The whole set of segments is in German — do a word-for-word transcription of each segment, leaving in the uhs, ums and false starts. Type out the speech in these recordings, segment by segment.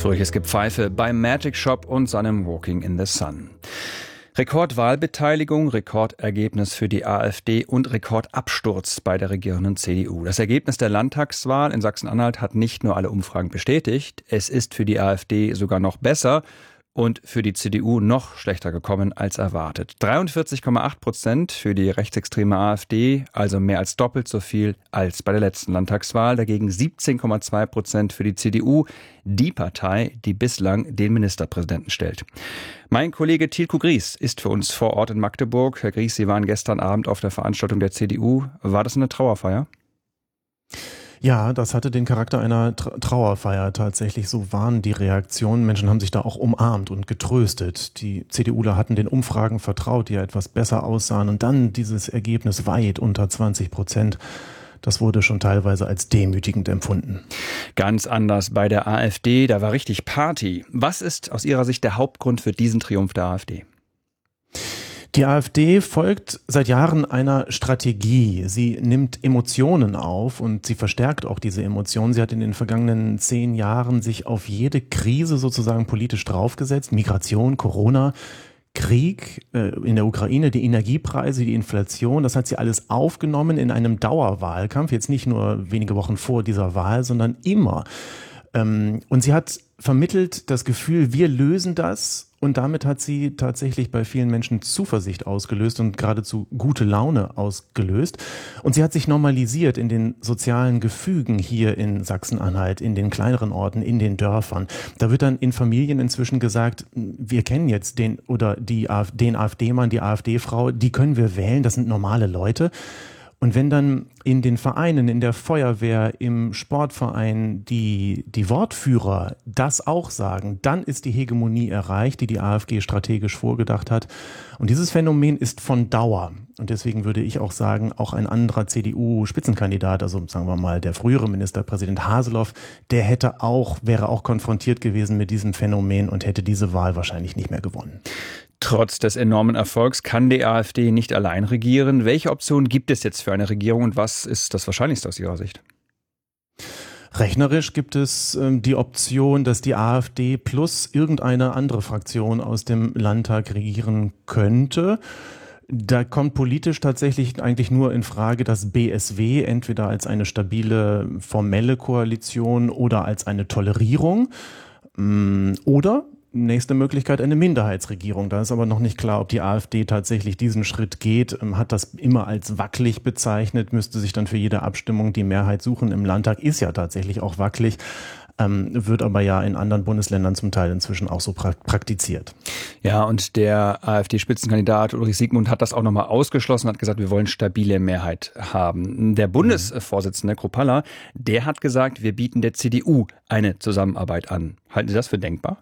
Fröhliches Gepfeife beim Magic Shop und seinem Walking in the Sun. Rekordwahlbeteiligung, Rekordergebnis für die AfD und Rekordabsturz bei der regierenden C D U. Das Ergebnis der Landtagswahl in Sachsen-Anhalt hat nicht nur alle Umfragen bestätigt, es ist für die AfD sogar noch besser und für die C D U noch schlechter gekommen als erwartet. dreiundvierzig Komma acht Prozent für die rechtsextreme AfD, also mehr als doppelt so viel als bei der letzten Landtagswahl. Dagegen siebzehn Komma zwei Prozent für die C D U, die Partei, die bislang den Ministerpräsidenten stellt. Mein Kollege Tilko Gries ist für uns vor Ort in Magdeburg. Herr Gries, Sie waren gestern Abend auf der Veranstaltung der C D U. War das eine Trauerfeier? Ja, das hatte den Charakter einer Trauerfeier tatsächlich. So waren die Reaktionen. Menschen haben sich da auch umarmt und getröstet. Die CDUler hatten den Umfragen vertraut, die ja etwas besser aussahen. Und dann dieses Ergebnis weit unter zwanzig Prozent. Das wurde schon teilweise als demütigend empfunden. Ganz anders bei der AfD. Da war richtig Party. Was ist aus Ihrer Sicht der Hauptgrund für diesen Triumph der AfD? Die AfD folgt seit Jahren einer Strategie. Sie nimmt Emotionen auf und sie verstärkt auch diese Emotionen. Sie hat in den vergangenen zehn Jahren sich auf jede Krise sozusagen politisch draufgesetzt. Migration, Corona, Krieg äh, in der Ukraine, die Energiepreise, die Inflation, das hat sie alles aufgenommen in einem Dauerwahlkampf. Jetzt nicht nur wenige Wochen vor dieser Wahl, sondern immer. Ähm, und sie hat vermittelt das Gefühl, wir lösen das. Und damit hat sie tatsächlich bei vielen Menschen Zuversicht ausgelöst und geradezu gute Laune ausgelöst. Und sie hat sich normalisiert in den sozialen Gefügen hier in Sachsen-Anhalt, in den kleineren Orten, in den Dörfern. Da wird dann in Familien inzwischen gesagt, wir kennen jetzt den oder die den AfD-Mann, die AfD-Frau, die können wir wählen, das sind normale Leute. Und wenn dann in den Vereinen, in der Feuerwehr, im Sportverein die, die Wortführer das auch sagen, dann ist die Hegemonie erreicht, die die AfD strategisch vorgedacht hat. Und dieses Phänomen ist von Dauer. Und deswegen würde ich auch sagen, auch ein anderer C D U-Spitzenkandidat, also sagen wir mal der frühere Ministerpräsident Haseloff, der hätte auch, wäre auch konfrontiert gewesen mit diesem Phänomen und hätte diese Wahl wahrscheinlich nicht mehr gewonnen. Trotz des enormen Erfolgs kann die AfD nicht allein regieren. Welche Optionen gibt es jetzt für eine Regierung und was ist das Wahrscheinlichste aus Ihrer Sicht? Rechnerisch gibt es äh, die Option, dass die AfD plus irgendeine andere Fraktion aus dem Landtag regieren könnte. Da kommt politisch tatsächlich eigentlich nur in Frage das B S W, entweder als eine stabile formelle Koalition oder als eine Tolerierung oder nächste Möglichkeit eine Minderheitsregierung. Da ist aber noch nicht klar, ob die AfD tatsächlich diesen Schritt geht. Hat das immer als wackelig bezeichnet, müsste sich dann für jede Abstimmung die Mehrheit suchen. Im Landtag ist ja tatsächlich auch wackelig, ähm, wird aber ja in anderen Bundesländern zum Teil inzwischen auch so pra- praktiziert. Ja, und der AfD-Spitzenkandidat Ulrich Siegmund hat das auch nochmal ausgeschlossen, hat gesagt, wir wollen stabile Mehrheit haben. Der Bundesvorsitzende Kruppalla, der hat gesagt, wir bieten der C D U eine Zusammenarbeit an. Halten Sie das für denkbar?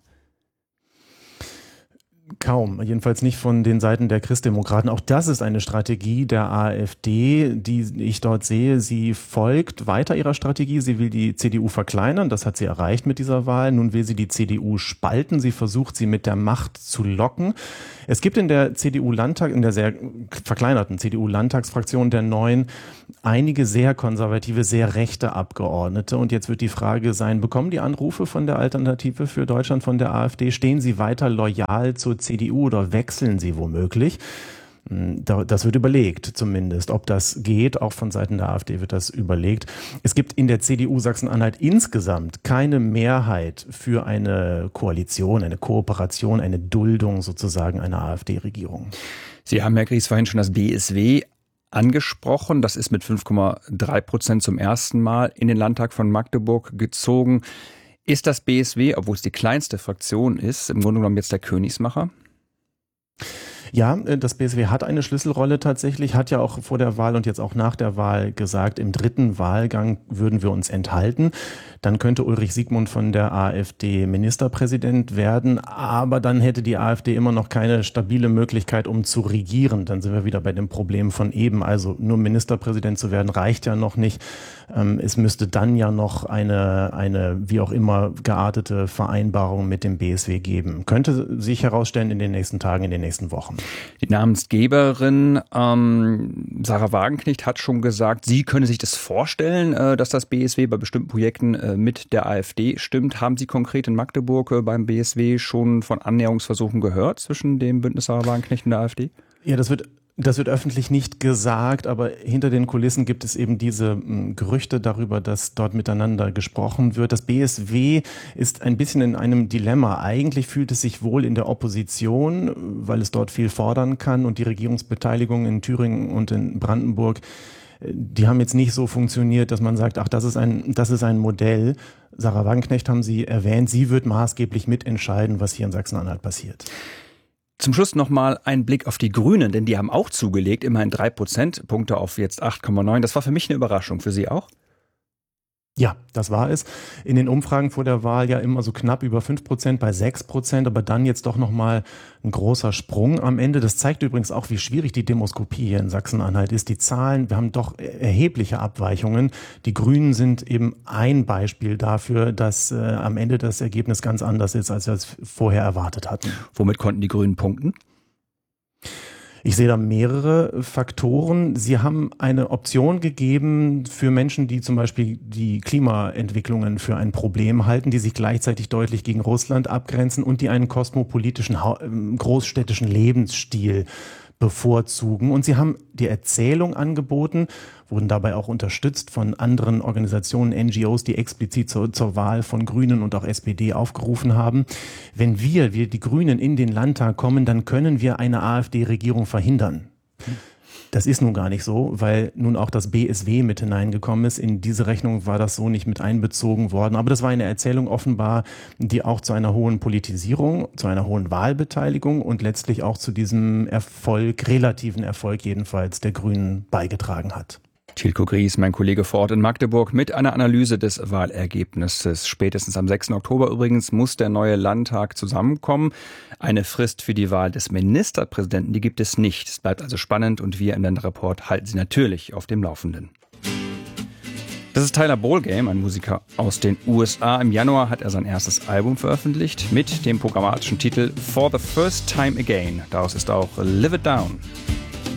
Kaum, jedenfalls nicht von den Seiten der Christdemokraten. Auch das ist eine Strategie der AfD, die ich dort sehe. Sie folgt weiter ihrer Strategie. Sie will die C D U verkleinern. Das hat sie erreicht mit dieser Wahl. Nun will sie die C D U spalten. Sie versucht, sie mit der Macht zu locken. Es gibt in der C D U-Landtag, in der sehr verkleinerten C D U-Landtagsfraktion der Neuen einige sehr konservative, sehr rechte Abgeordnete. Und jetzt wird die Frage sein, bekommen die Anrufe von der Alternative für Deutschland, von der AfD? Stehen sie weiter loyal zur C D U oder wechseln sie womöglich? Das wird überlegt zumindest, ob das geht. Auch von Seiten der AfD wird das überlegt. Es gibt in der C D U Sachsen-Anhalt insgesamt keine Mehrheit für eine Koalition, eine Kooperation, eine Duldung sozusagen einer AfD-Regierung. Sie haben, Herr Gries, vorhin schon das B S W angesprochen. Das ist mit fünf Komma drei Prozent zum ersten Mal in den Landtag von Magdeburg gezogen. Ist das B S W, obwohl es die kleinste Fraktion ist, im Grunde genommen jetzt der Königsmacher? Ja, das B S W hat eine Schlüsselrolle tatsächlich, hat ja auch vor der Wahl und jetzt auch nach der Wahl gesagt, im dritten Wahlgang würden wir uns enthalten. Dann könnte Ulrich Siegmund von der AfD Ministerpräsident werden, aber dann hätte die AfD immer noch keine stabile Möglichkeit, um zu regieren. Dann sind wir wieder bei dem Problem von eben, also nur Ministerpräsident zu werden reicht ja noch nicht. Ähm, es müsste dann ja noch eine, eine wie auch immer geartete Vereinbarung mit dem B S W geben. Könnte sich herausstellen in den nächsten Tagen, in den nächsten Wochen. Die Namensgeberin ähm, Sarah Wagenknecht hat schon gesagt, sie könne sich das vorstellen, äh, dass das B S W bei bestimmten Projekten äh, mit der AfD stimmt. Haben Sie konkret in Magdeburg äh, beim B S W schon von Annäherungsversuchen gehört zwischen dem Bündnis Sarah Wagenknecht und der AfD? Ja, das wird Das wird öffentlich nicht gesagt, aber hinter den Kulissen gibt es eben diese m, Gerüchte darüber, dass dort miteinander gesprochen wird. Das B S W ist ein bisschen in einem Dilemma. Eigentlich fühlt es sich wohl in der Opposition, weil es dort viel fordern kann, und die Regierungsbeteiligung in Thüringen und in Brandenburg, die haben jetzt nicht so funktioniert, dass man sagt, ach, das ist ein, das ist ein Modell. Sarah Wagenknecht haben Sie erwähnt, sie wird maßgeblich mitentscheiden, was hier in Sachsen-Anhalt passiert. Zum Schluss nochmal ein Blick auf die Grünen, denn die haben auch zugelegt, immerhin drei Prozentpunkte auf jetzt acht Komma neun. Das war für mich eine Überraschung, für Sie auch? Ja, das war es. In den Umfragen vor der Wahl ja immer so knapp über fünf Prozent, bei sechs Prozent, aber dann jetzt doch nochmal ein großer Sprung am Ende. Das zeigt übrigens auch, wie schwierig die Demoskopie hier in Sachsen-Anhalt ist. Die Zahlen, wir haben doch erhebliche Abweichungen. Die Grünen sind eben ein Beispiel dafür, dass äh, am Ende das Ergebnis ganz anders ist, als wir es vorher erwartet hatten. Womit konnten die Grünen punkten? Ich sehe da mehrere Faktoren. Sie haben eine Option gegeben für Menschen, die zum Beispiel die Klimaentwicklungen für ein Problem halten, die sich gleichzeitig deutlich gegen Russland abgrenzen und die einen kosmopolitischen, großstädtischen Lebensstil bevorzugen. Und sie haben die Erzählung angeboten, wurden dabei auch unterstützt von anderen Organisationen, N G Os, die explizit zur, zur Wahl von Grünen und auch S P D aufgerufen haben. Wenn wir, wir die Grünen in den Landtag kommen, dann können wir eine AfD-Regierung verhindern. Das ist nun gar nicht so, weil nun auch das B S W mit hineingekommen ist. In diese Rechnung war das so nicht mit einbezogen worden. Aber das war eine Erzählung offenbar, die auch zu einer hohen Politisierung, zu einer hohen Wahlbeteiligung und letztlich auch zu diesem Erfolg, relativen Erfolg jedenfalls, der Grünen beigetragen hat. Thilko Gries, mein Kollege vor Ort in Magdeburg, mit einer Analyse des Wahlergebnisses. Spätestens am sechsten Oktober übrigens muss der neue Landtag zusammenkommen. Eine Frist für die Wahl des Ministerpräsidenten, die gibt es nicht. Es bleibt also spannend und wir im Länderreport halten Sie natürlich auf dem Laufenden. Das ist Tyler Ballgame, ein Musiker aus den U S A. Im Januar hat er sein erstes Album veröffentlicht mit dem programmatischen Titel For the First Time Again. Daraus ist auch Live It Down.